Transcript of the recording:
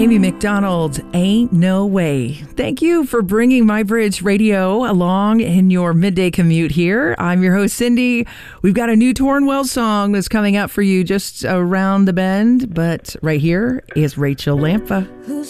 Amy McDonald, Ain't No Way. Thank you for bringing My Bridge Radio along in your midday commute here. I'm your host, Cindy. We've got a new Torrin Wells song that's coming up for you just around the bend, but right here is Rachel Lampa.